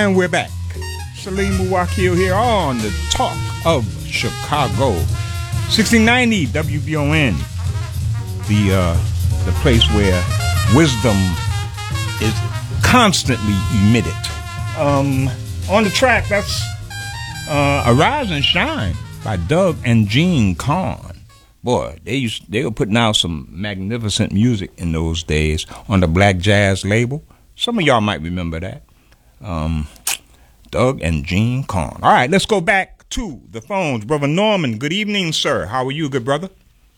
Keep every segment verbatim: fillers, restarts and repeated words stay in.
And we're back. Salim Muwakil here on the Talk of Chicago. sixteen ninety W B O N, the uh, the place where wisdom is constantly emitted. Um, on the track, that's uh, Arise and Shine by Doug and Jean Carn. Boy, they used they were putting out some magnificent music in those days on the Black Jazz label. Some of y'all might remember that. Um, Doug and Jean Carn. All right, let's go back to the phones. Brother Norman, good evening, sir. How are you, good brother?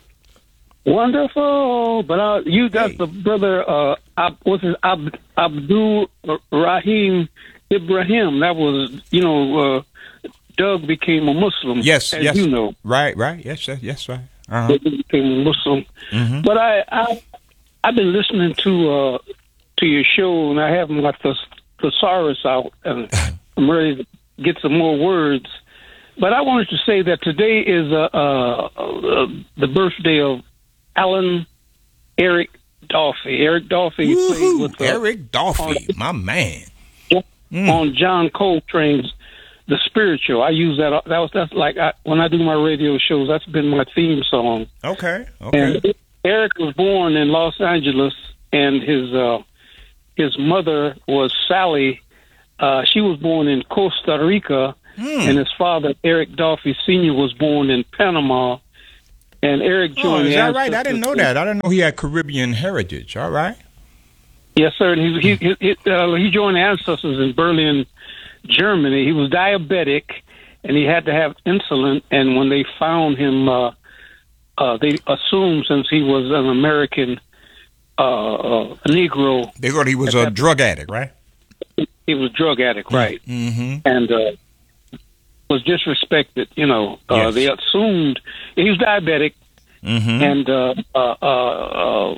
Wonderful. But uh, you got hey. the brother, uh, Ab, what's his, Ab, Abdul Rahim Ibrahim. That was, you know, uh, Doug became a Muslim. Yes, as yes. you know. Right, right. Yes, yes, yes right. Uh-huh. Doug became a Muslim. Mm-hmm. But I, I, I've been listening to uh, to your show, and I have my thes- thesaurus out, and I'm ready to get some more words. But I wanted to say that today is uh, uh, uh, the birthday of Alan Eric Dolphy. Eric Dolphy played with uh, Eric Dolphy, my man. Mm. On John Coltrane's The Spiritual. I use that. That was that's like I, when I do my radio shows. That's been my theme song. Okay. Okay. And Eric was born in Los Angeles, and his uh, his mother was Sally. Uh, she was born in Costa Rica, mm. and his father, Eric Dolphy Senior, was born in Panama. And Eric joined. Oh, is the that right? I didn't know that. I didn't know he had Caribbean heritage. All right. Yes, sir. And he he he, uh, he joined the ancestors in Berlin, Germany. He was diabetic, and he had to have insulin. And when they found him, uh, uh, they assumed since he was an American uh, uh, Negro, they thought he was a drug addict, right? He was a drug addict, right? Mm-hmm. And uh, was disrespected. You know, uh, yes. They assumed he was diabetic, mm-hmm. and uh, uh, uh,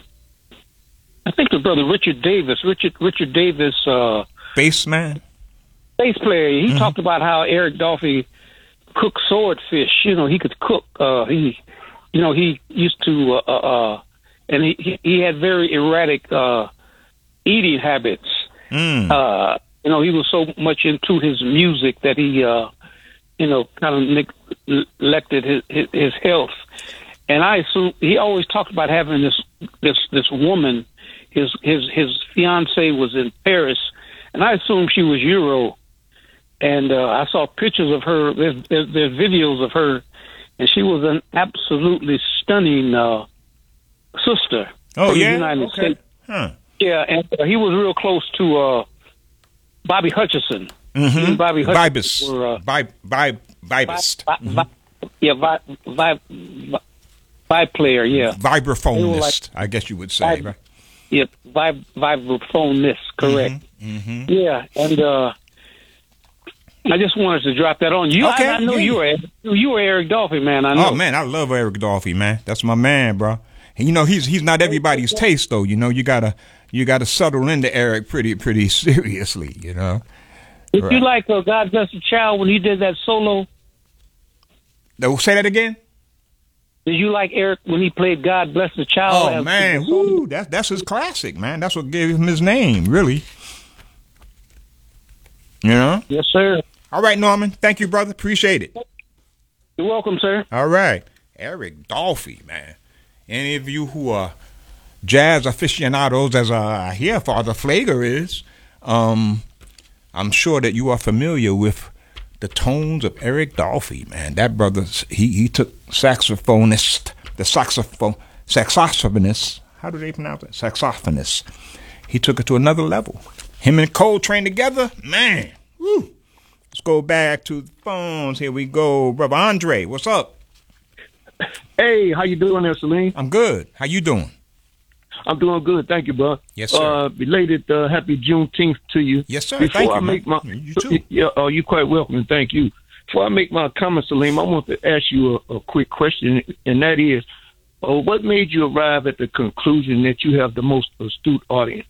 I think the brother Richard Davis, Richard Richard Davis, uh, bass man, bass player. He mm-hmm. talked about how Eric Dolphy cooked swordfish. You know, he could cook. Uh, he, you know, he used to, uh, uh, and he, he he had very erratic uh, eating habits. Mm. Uh, you know, he was so much into his music that he, uh, you know, kind of neglected his, his his health. And I assume he always talked about having this this this woman. His his his fiancée was in Paris, and I assumed she was Euro. And uh, I saw pictures of her. There's, there's, there's videos of her, and she was an absolutely stunning uh, sister. Oh yeah, the United okay. States. Huh. Yeah, and uh, he was real close to uh, Bobby Hutcherson. Mm-hmm. Bobby Vibus. Were, uh, Bi- bi- Vibist. Vi- vi- mm-hmm. Yeah, vi- vi- vi- vi- player. Yeah, vibraphonist. Like, I guess you would say. vi- right? Yeah, vib- vibraphonist. Correct. Mm-hmm. Mm-hmm. Yeah, and uh, I just wanted to drop that on you. Okay, I, I know yeah. you were you were Eric Dolphy, man. I know. Oh man, I love Eric Dolphy, man. That's my man, bro. And you know he's he's not everybody's taste though. You know you gotta you gotta settle into Eric pretty pretty seriously. You know. Did right. you like uh, God Bless the Child when he did that solo? No, say that again. Did you like Eric when he played God Bless the Child? Oh man, woo, that's that's his classic, man. That's what gave him his name, really. You know? Yes, sir. All right, Norman. Thank you, brother. Appreciate it. You're welcome, sir. All right. Eric Dolphy, man. Any of you who are jazz aficionados, as I hear Father Flager is, um, I'm sure that you are familiar with the tones of Eric Dolphy, man. That brother, he, he took saxophonist, the saxophone, saxophonist, how do they pronounce it? Saxophonist. He took it to another level. Him and Coltrane together, man. Woo. Let's go back to the phones. Here we go. Brother Andre, what's up? Hey, how you doing there, Salim? I'm good. How you doing? I'm doing good, thank you, bro. Yes, sir. Uh, belated uh, happy Juneteenth to you. Yes, sir. Before Thank I you, make man. my, You too. Yeah, uh, you're quite welcome. Thank you. Before I make my comment, Salim, I want to ask you a, a quick question, and that is, uh, what made you arrive at the conclusion that you have the most astute audience?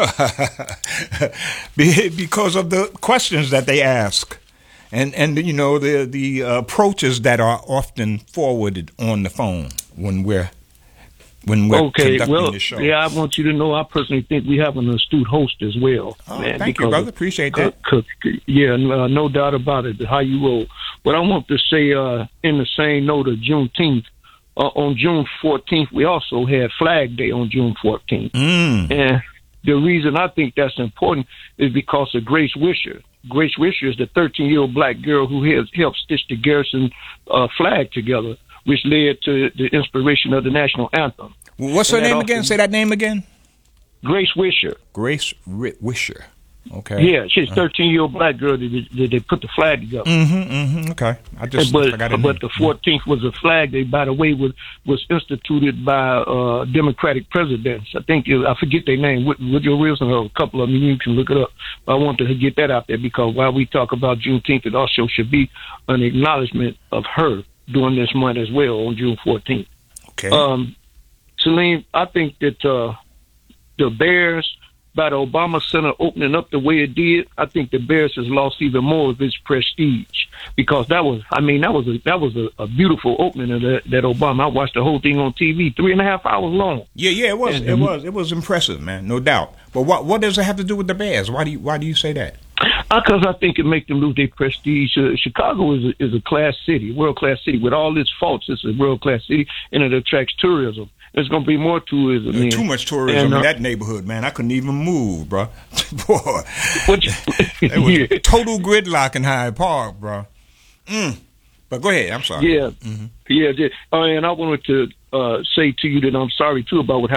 Because of the questions that they ask. And, and you know, the, the approaches that are often forwarded on the phone when we're when we're okay, conducting well, the show. Yeah, I want you to know I personally think we have an astute host as well. Oh, man, thank you, brother. Appreciate that. Cause, cause, yeah, uh, no doubt about it, how you roll. But I want to say uh, in the same note of Juneteenth, uh, on June fourteenth, we also had Flag Day on June fourteenth. Mm. And the reason I think that's important is because of Grace Wisher. Grace Wisher is the thirteen-year-old black girl who has helped stitch the Garrison uh, flag together, which led to the inspiration of the national anthem. What's her name again? Say that name again. Grace Wisher. Grace Wisher. Okay. Yeah, she's a thirteen-year-old black girl that they, they put the flag together. Mm-hmm, mm-hmm. Okay. I just but forgot her but name. the fourteenth was a flag day, by the way, was was instituted by uh, Democratic presidents. I think I forget their name, Woodrow Wilson, or a couple of them. You can look it up. I want to get that out there because while we talk about Juneteenth, it also should be an acknowledgement of her during this month as well on June fourteenth. Okay. Um, Salim, I think that uh, the Bears, by the Obama Center opening up the way it did, I think the Bears has lost even more of its prestige because that was, I mean, that was a, that was a, a beautiful opening of that, that Obama. I watched the whole thing on T V, three and a half hours long. Yeah, yeah, it was, and, it was, it was impressive, man, no doubt. But what what does it have to do with the Bears? Why do you why do you say that? Because I think it makes them lose their prestige. Uh, Chicago is a, is a class city, world class city. With all its faults, it's a world class city, and it attracts tourism. There's going to be more tourism. Uh, too much tourism and, uh, in that neighborhood, man. I couldn't even move, bro. Boy, what you, it was yeah. total gridlock in Hyde Park, bro. Mm. But go ahead. I'm sorry. Yeah, mm-hmm. yeah. Uh, and I wanted to uh, say to you that I'm sorry too about what happened